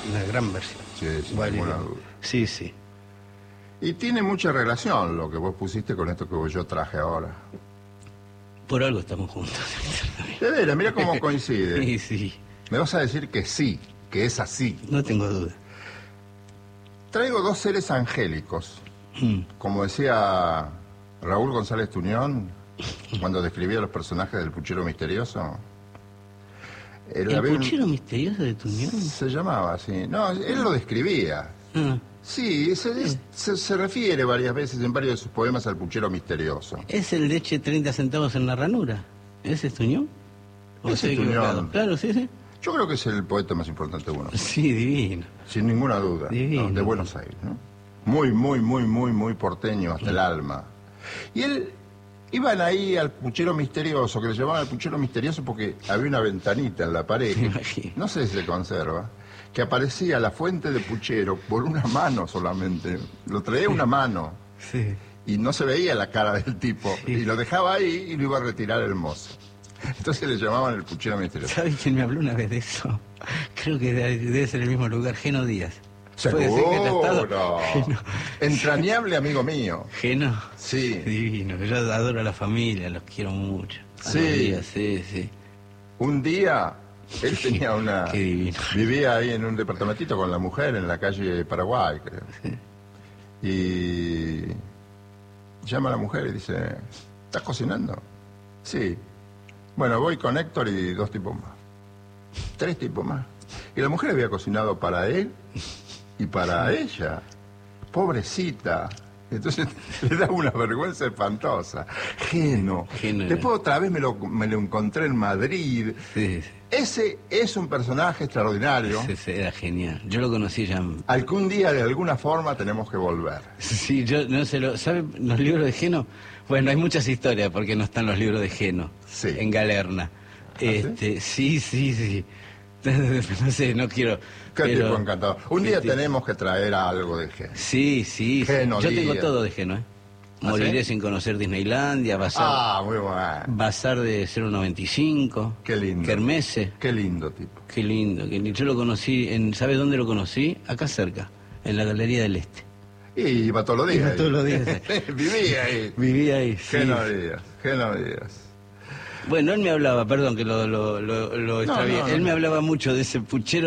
una gran versión. Sí, sin Vale, ninguna duda. sí, sí. Y tiene mucha relación lo que vos pusiste con esto que yo traje ahora. Por algo estamos juntos. De veras, mira cómo coincide. Sí, sí. Me vas a decir que sí, que es así. No tengo duda. Traigo dos seres angélicos. Mm. Como decía Raúl González Tuñón, cuando describía los personajes del Puchero Misterioso. ¿El Puchero Misterioso de Tuñón? Se llamaba así. No, él lo describía. Ah, Sí, se refiere varias veces en varios de sus poemas al Puchero Misterioso. ¿es el de eche 30 centavos en la ranura? ¿Ese es Tuñón? ¿O Ese estoy es Tuñón. equivocado? Claro, sí, sí. Yo creo que es el poeta más importante de Buenos Aires. Sí, divino. Sin ninguna duda. Divino. ¿No? De Buenos Aires, ¿no? Muy, muy, muy, muy, muy porteño hasta el alma. Y él... Iban ahí al Puchero Misterioso, que le llamaban al Puchero Misterioso porque había una ventanita en la pared, Me imagino. no sé si se conserva, que aparecía la fuente de puchero por una mano solamente. Lo traía una mano Sí. y no se veía la cara del tipo. Sí. Y lo dejaba ahí y lo iba a retirar el mozo. Entonces le llamaban el Puchero Misterioso. ¿Sabes quién me habló una vez de eso? Creo que debe ser el mismo lugar, Geno Díaz. ¿Puede ser que haya estado? ¡Seguro! Geno. Entrañable amigo mío. Geno. Sí. Divino. Yo adoro a la familia, los quiero mucho. A Sí. los Díaz, sí, sí. Un día él tenía una... Qué divino. Vivía ahí en un departamentito con la mujer en la calle Paraguay, creo. Sí. Y llama a la mujer y dice, ¿estás cocinando? Sí. Bueno, voy con Héctor y 2 tipos más. 3 tipos más. Y la mujer había cocinado para él y para ella. Pobrecita. Entonces le da una vergüenza espantosa. Geno. Geno. Después otra vez me lo encontré en Madrid. Sí, sí. Ese es un personaje extraordinario Ese era genial. Yo lo conocí ya. al que un día de alguna forma tenemos que volver. Sí, yo no sé, ¿saben los libros de Geno? Bueno, hay muchas historias porque no están los libros de Geno Sí. en Galerna. ¿sí? Sí, sí, sí. No sé, no quiero. Qué pero- tipo encantador. Un día Sí. tenemos que traer algo de Geno. Sí, sí, sí. Geno Yo tengo Díaz. todo de Geno, ¿eh? ¿Ah, Moriré sí? sin conocer Disneylandia, Muy bueno. Bazar de 095. Qué lindo. Kermesse. Qué lindo tipo. Qué lindo, qué lindo. Yo lo conocí ¿sabes dónde lo conocí? Acá cerca, en la Galería del Este. Y iba todos los días. Iba ahí. todos los días. Vivía ahí. Vivía ahí, sí. Geno Díaz. Geno Díaz. Bueno, él me hablaba, perdón que lo extravié. no, Él me no. hablaba mucho de ese puchero